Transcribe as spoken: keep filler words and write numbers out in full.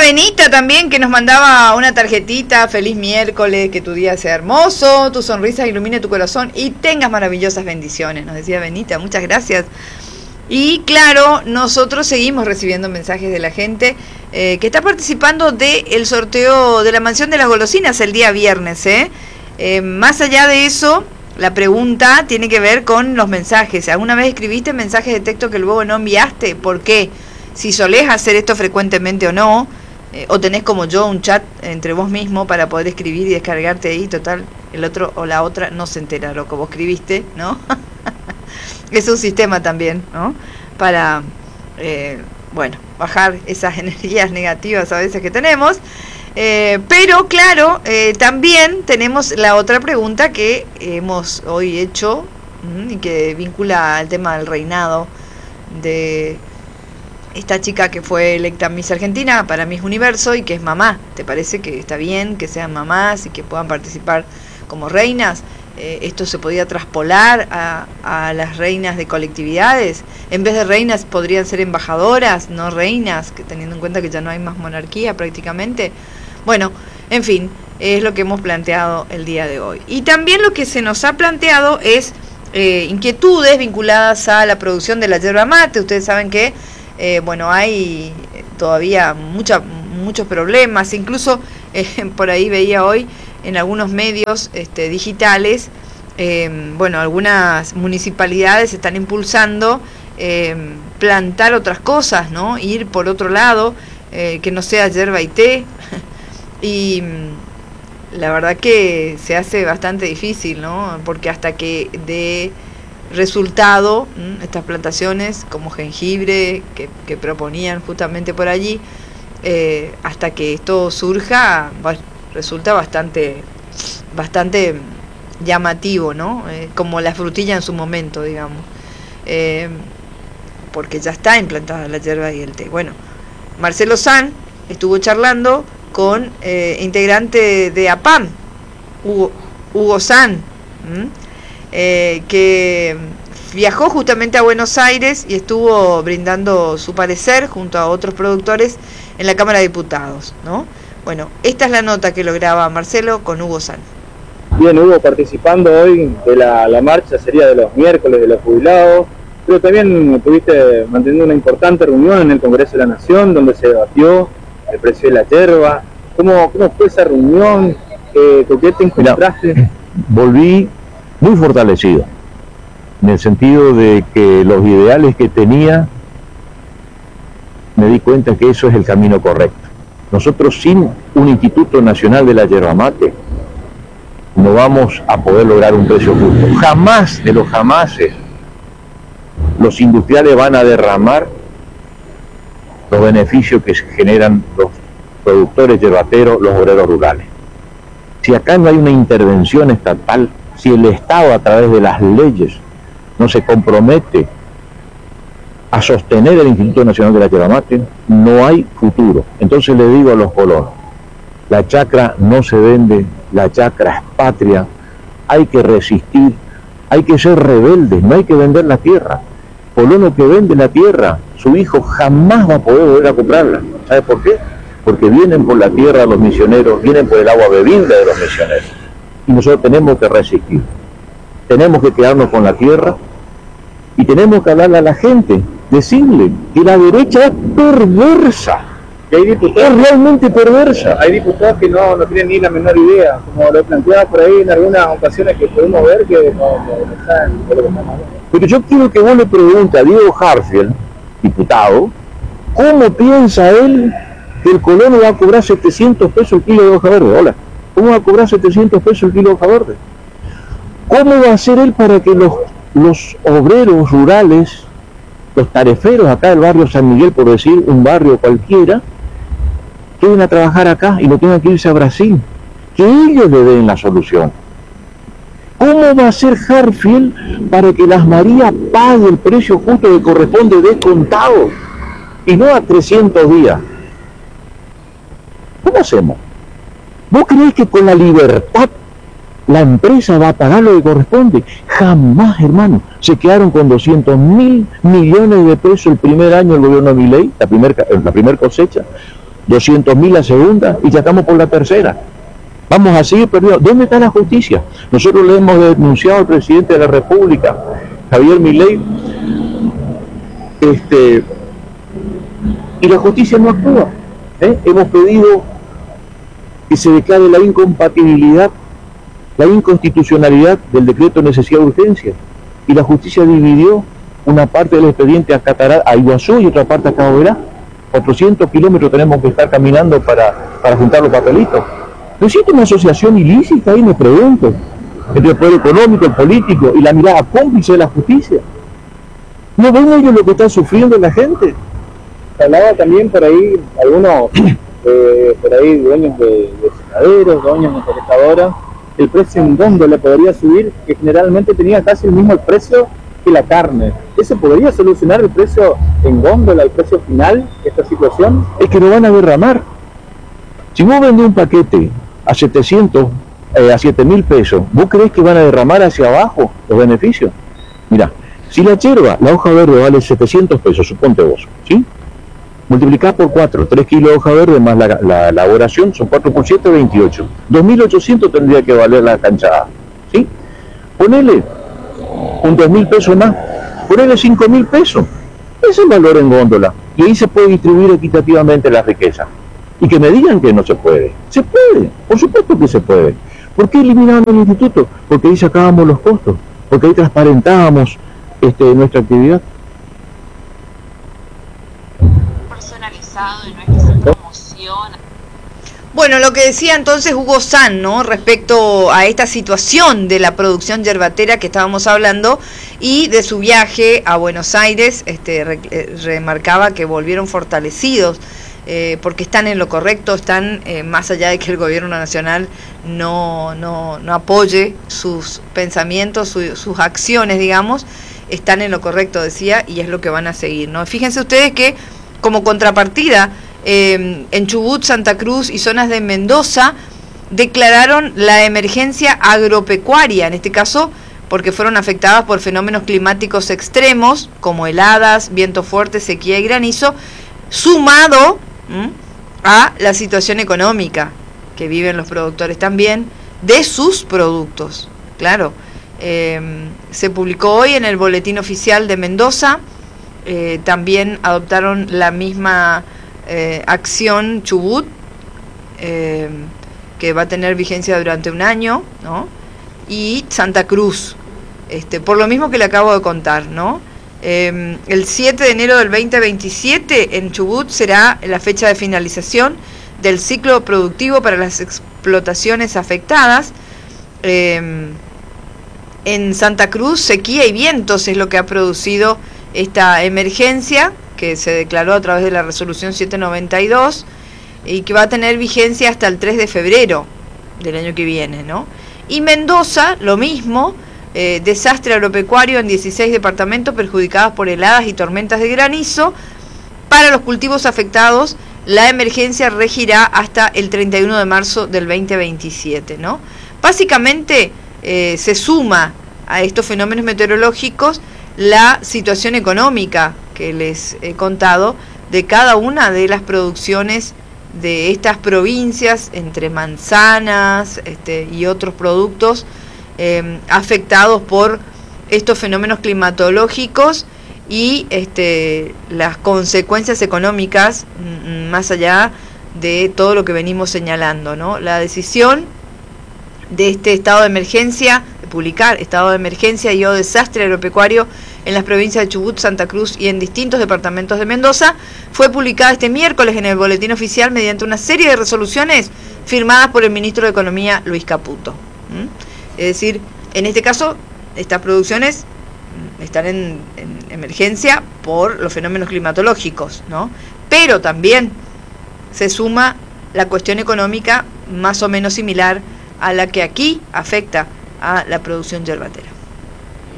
Benita también, que nos mandaba una tarjetita. Feliz miércoles, que tu día sea hermoso, tu sonrisa ilumine tu corazón y tengas maravillosas bendiciones, nos decía Benita, muchas gracias. Y claro, nosotros seguimos recibiendo mensajes de la gente eh, que está participando del sorteo de la mansión de las golosinas el día viernes. ¿eh? Eh, más allá de eso, la pregunta tiene que ver con los mensajes. ¿Alguna vez escribiste mensajes de texto que luego no enviaste? ¿Por qué? Si solés hacer esto frecuentemente o no, eh, o tenés como yo un chat entre vos mismo para poder escribir y descargarte ahí, total, el otro o la otra no se entera lo que vos escribiste, ¿no? Es un sistema también, ¿no? Para, eh, bueno, bajar esas energías negativas a veces que tenemos. Eh, pero claro, eh, también tenemos la otra pregunta que hemos hoy hecho mmm, y que vincula al tema del reinado de esta chica que fue electa Miss Argentina para Miss Universo y que es mamá. ¿Te parece que está bien que sean mamás y que puedan participar como reinas? Eh, esto se podía traspolar a, a las reinas de colectividades. En vez de reinas podrían ser embajadoras, no reinas, que teniendo en cuenta que ya no hay más monarquía prácticamente. Bueno, en fin, es lo que hemos planteado el día de hoy. Y también lo que se nos ha planteado es eh, inquietudes vinculadas a la producción de la yerba mate. Ustedes saben que eh, bueno, hay todavía mucha, muchos problemas, incluso eh, por ahí veía hoy en algunos medios este, digitales, eh, bueno, algunas municipalidades están impulsando eh, plantar otras cosas, ¿no? Ir por otro lado, eh, que no sea yerba y té, y la verdad que se hace bastante difícil, ¿no? Porque hasta que dé resultado, ¿m? estas plantaciones como jengibre que, que proponían justamente por allí, eh, hasta que esto surja, bueno, resulta bastante bastante llamativo, ¿no? Eh, como la frutilla en su momento, digamos, eh, porque ya está implantada la yerba y el té. Bueno, Marcelo San estuvo charlando con eh, integrante de A P A M, Hugo, Hugo San, eh, que viajó justamente a Buenos Aires y estuvo brindando su parecer junto a otros productores en la Cámara de Diputados, ¿no? Bueno, esta es la nota que lograba Marcelo con Hugo San. Bien, Hugo, participando hoy de la, la marcha, sería de los miércoles de los jubilados, pero también estuviste manteniendo una importante reunión en el Congreso de la Nación, donde se debatió el precio de la yerba. ¿Cómo, cómo fue esa reunión? Eh, ¿Con qué te encontraste? Mira, volví muy fortalecido, en el sentido de que los ideales que tenía, me di cuenta que eso es el camino correcto. Nosotros sin un Instituto Nacional de la Yerba Mate no vamos a poder lograr un precio justo. Jamás de los jamases los industriales van a derramar los beneficios que generan los productores yerbateros, los obreros rurales. Si acá no hay una intervención estatal, si el Estado a través de las leyes no se compromete a sostener el Instituto Nacional de la Yerba Mate, no hay futuro. Entonces le digo a los colonos, la chacra no se vende, la chacra es patria, hay que resistir, hay que ser rebeldes, no hay que vender la tierra. Colono que vende la tierra, su hijo jamás va a poder volver a comprarla. ¿Sabe por qué? Porque vienen por la tierra los misioneros, vienen por el agua bebida de los misioneros. Y nosotros tenemos que resistir. Tenemos que quedarnos con la tierra y tenemos que hablarle a la gente, decirle que la derecha es perversa. Y hay diputados, es realmente perversa. Hay diputados que no, no tienen ni la menor idea, como lo planteaba por ahí en algunas ocasiones que podemos ver que no, no, no saben de lo que estamos hablando. Pero yo quiero que vos le preguntes a Diego Harfield, diputado, ¿cómo piensa él que el colono va a cobrar setecientos pesos el kilo de hoja verde? Hola, ¿cómo va a cobrar setecientos pesos el kilo de hoja verde? ¿Cómo va a hacer él para que los, los obreros rurales, los tareferos acá del barrio San Miguel, por decir un barrio cualquiera, queden a trabajar acá y no tengan que irse a Brasil? Que ellos le den la solución. ¿Cómo va a ser Harfield para que las Marías pague el precio justo que corresponde descontado y no a trescientos días? ¿Cómo hacemos? ¿Vos creés que con la libertad la empresa va a pagar lo que corresponde? Jamás, hermano. Se quedaron con doscientos mil millones de pesos el primer año del gobierno de Milei, la primera la primer cosecha. doscientos mil la segunda y ya estamos por la tercera. Vamos a seguir perdiendo. ¿Dónde está la justicia? Nosotros le hemos denunciado al presidente de la República, Javier Milei, este, y la justicia no actúa. ¿eh? Hemos pedido que se declare la incompatibilidad, la inconstitucionalidad del decreto de necesidad de urgencia, y la justicia dividió una parte del expediente a Catará, a Iguazú, y otra parte a Cabo Verá. cuatrocientos kilómetros tenemos que estar caminando para, para juntar los papelitos. ¿No existe una asociación ilícita ahí, me pregunto, entre el poder económico, el político y la mirada cómplice de la justicia? ¿No ven ellos lo que está sufriendo la gente? Hablaba también por ahí algunos eh, por ahí dueños de, de secaderos, dueños de empaquetadoras, el precio en góndola podría subir, que generalmente tenía casi el mismo precio que la carne. ¿Eso podría solucionar el precio en góndola, el precio final, esta situación? Es que lo van a derramar. Si vos vendés un paquete a setecientos, eh, a siete mil pesos, ¿vos creés que van a derramar hacia abajo los beneficios? Mirá, si la yerba, la hoja verde vale setecientos pesos, suponte vos, ¿sí? Multiplicás por cuatro, tres kilos de hoja verde más la, la elaboración, son cuatro por siete, veintiocho. dos mil ochocientos tendría que valer la canchada, ¿sí? Ponele un dos mil pesos más, ponele cinco mil pesos. Ese es el valor en góndola. Y ahí se puede distribuir equitativamente la riqueza. Y que me digan que no se puede. Se puede, por supuesto que se puede. ¿Por qué eliminaron el instituto? Porque ahí sacábamos los costos, porque ahí transparentábamos este, nuestra actividad. Personalizado y no es que se promociona. Bueno, lo que decía entonces Hugo San, ¿no? Respecto a esta situación de la producción yerbatera que estábamos hablando y de su viaje a Buenos Aires, este, re, eh, remarcaba que volvieron fortalecidos. Eh, porque están en lo correcto, están eh, más allá de que el gobierno nacional no, no, no apoye sus pensamientos, su, sus acciones, digamos, están en lo correcto, decía, y es lo que van a seguir, ¿no? Fíjense ustedes que como contrapartida, eh, en Chubut, Santa Cruz y zonas de Mendoza declararon la emergencia agropecuaria, en este caso porque fueron afectadas por fenómenos climáticos extremos como heladas, viento fuerte, sequía y granizo, sumado ¿Mm? a la situación económica que viven los productores también de sus productos. Claro, eh, se publicó hoy en el Boletín Oficial de Mendoza, eh, también adoptaron la misma eh, acción Chubut, eh, que va a tener vigencia durante un año, ¿no? Y Santa Cruz, este, por lo mismo que le acabo de contar, ¿no? Eh, el siete de enero del veinte veintisiete en Chubut será la fecha de finalización del ciclo productivo para las explotaciones afectadas. Eh, en Santa Cruz, sequía y vientos es lo que ha producido esta emergencia que se declaró a través de la resolución setecientos noventa y dos y que va a tener vigencia hasta el tres de febrero del año que viene, ¿no? Y Mendoza, lo mismo. Eh, desastre agropecuario en dieciséis departamentos perjudicados por heladas y tormentas de granizo. Para los cultivos afectados, la emergencia regirá hasta el treinta y uno de marzo del veinte veintisiete, ¿no? Básicamente eh, se suma a estos fenómenos meteorológicos la situación económica que les he contado de cada una de las producciones de estas provincias, entre manzanas este, y otros productos Eh, afectados por estos fenómenos climatológicos y este, las consecuencias económicas m- más allá de todo lo que venimos señalando, ¿no? La decisión de este estado de emergencia, de publicar estado de emergencia y o desastre agropecuario en las provincias de Chubut, Santa Cruz y en distintos departamentos de Mendoza, fue publicada este miércoles en el Boletín Oficial mediante una serie de resoluciones firmadas por el ministro de Economía, Luis Caputo. ¿Mm? Es decir, en este caso, estas producciones están en, en emergencia por los fenómenos climatológicos, ¿no? Pero también se suma la cuestión económica más o menos similar a la que aquí afecta a la producción yerbatera.